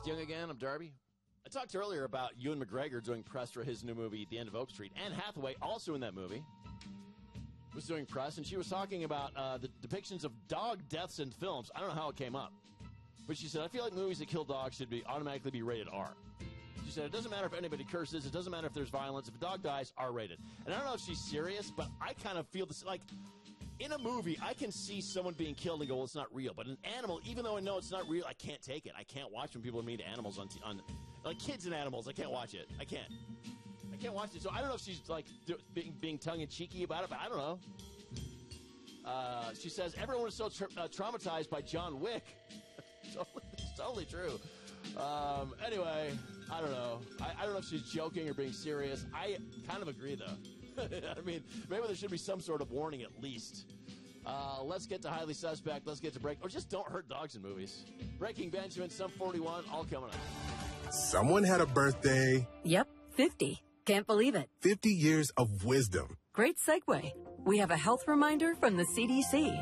Seth Young again. I'm Darby. I talked earlier about Ewan McGregor doing press for his new movie, The End of Oak Street. Anne Hathaway, also in that movie, was doing press, and she was talking about the depictions of dog deaths in films. I don't know how it came up, but she said, I feel like movies that kill dogs should automatically be rated R. She said, it doesn't matter if anybody curses. It doesn't matter if there's violence. If a dog dies, R-rated. And I don't know if she's serious, but I kind of feel this, like, in a movie, I can see someone being killed and go, well, it's not real. But an animal, even though I know it's not real, I can't take it. I can't watch when people are mean to animals on like kids and animals. I can't watch it. I can't watch it. So I don't know if she's like being tongue-in-cheeky about it, but I don't know. She says everyone was so traumatized by John Wick. It's totally true. Anyway, I don't know. I don't know if she's joking or being serious. I kind of agree, though. I mean, maybe there should be some sort of warning at least. Let's get to Highly Suspect. Let's get to break. Or just don't hurt dogs in movies. Breaking Benjamin, Sum 41, all coming up. Someone had a birthday. Yep, 50. Can't believe it. 50 years of wisdom. Great segue. We have a health reminder from the CDC.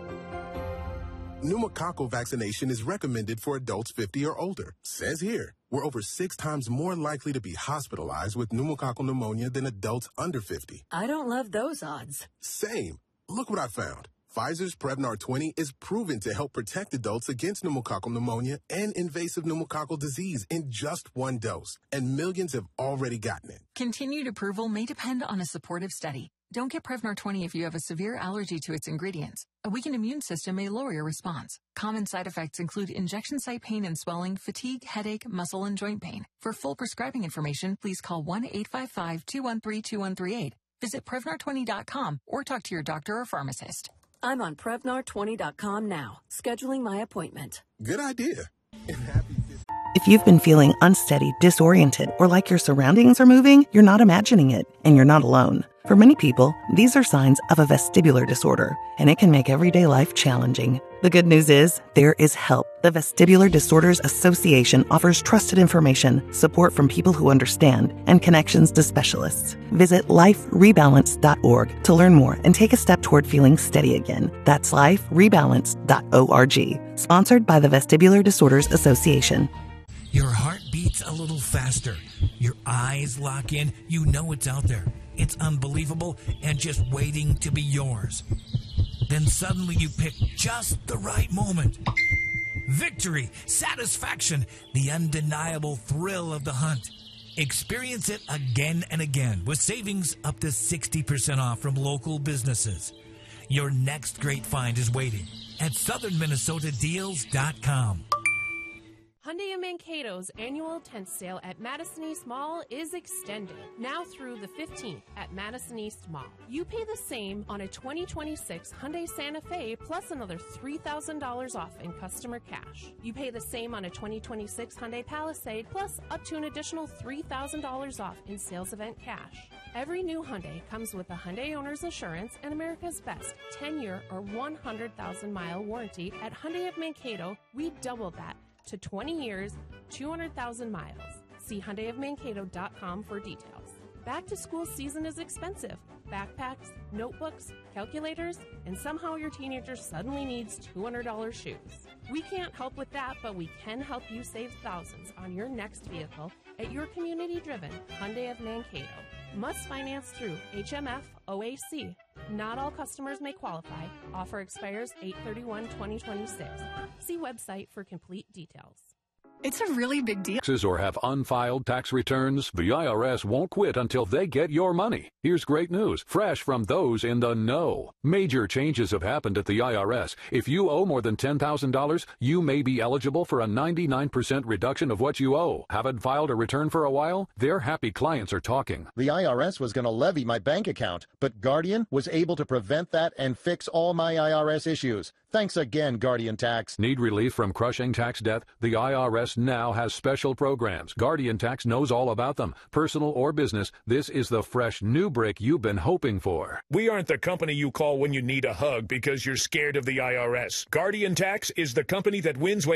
Pneumococcal vaccination is recommended for adults 50 or older. Says here, we're over 6 times more likely to be hospitalized with pneumococcal pneumonia than adults under 50. I don't love those odds. Same. Look what I found. Pfizer's Prevnar 20 is proven to help protect adults against pneumococcal pneumonia and invasive pneumococcal disease in just 1 dose. And millions have already gotten it. Continued approval may depend on a supportive study. Don't get Prevnar 20 if you have a severe allergy to its ingredients. A weakened immune system may lower your response. Common side effects include injection site pain and swelling, fatigue, headache, muscle, and joint pain. For full prescribing information, please call 1-855-213-2138. Visit Prevnar20.com or talk to your doctor or pharmacist. I'm on Prevnar20.com now, scheduling my appointment. Good idea. If you've been feeling unsteady, disoriented, or like your surroundings are moving, you're not imagining it, and you're not alone. For many people, these are signs of a vestibular disorder, and it can make everyday life challenging. The good news is, there is help. The Vestibular Disorders Association offers trusted information, support from people who understand, and connections to specialists. Visit liferebalance.org to learn more and take a step toward feeling steady again. That's liferebalance.org. Sponsored by the Vestibular Disorders Association. Your heart beats a little faster. Your eyes lock in. You know it's out there. It's unbelievable and just waiting to be yours. Then suddenly you pick just the right moment. Victory, satisfaction, the undeniable thrill of the hunt. Experience it again and again with savings up to 60% off from local businesses. Your next great find is waiting at southernminnesotadeals.com. Hyundai of Mankato's annual tent sale at Madison East Mall is extended, now through the 15th at Madison East Mall. You pay the same on a 2026 Hyundai Santa Fe plus another $3,000 off in customer cash. You pay the same on a 2026 Hyundai Palisade plus up to an additional $3,000 off in sales event cash. Every new Hyundai comes with a Hyundai Owner's Assurance and America's Best 10-year or 100,000-mile warranty. At Hyundai of Mankato, we doubled that to 20 years, 200,000 miles. See HyundaiofMankato.com for details. Back to school season is expensive. Backpacks, notebooks, calculators, and somehow your teenager suddenly needs $200 shoes. We can't help with that, but we can help you save thousands on your next vehicle at your community-driven Hyundai of Mankato. Must finance through HMF OAC. Not all customers may qualify. Offer expires 8/31/2026. See website for complete details. It's a really big deal. Or have unfiled tax returns? The IRS won't quit until they get your money. Here's great news, fresh from those in the know. Major changes have happened at the IRS. If you owe more than $10,000, you may be eligible for a 99% reduction of what you owe. Haven't filed a return for a while? Their happy clients are talking. The IRS was going to levy my bank account, but Guardian was able to prevent that and fix all my IRS issues. Thanks again, Guardian Tax. Need relief from crushing tax debt? The IRS now has special programs. Guardian Tax knows all about them. Personal or business, this is the fresh new break you've been hoping for. We aren't the company you call when you need a hug because you're scared of the IRS. Guardian Tax is the company that wins when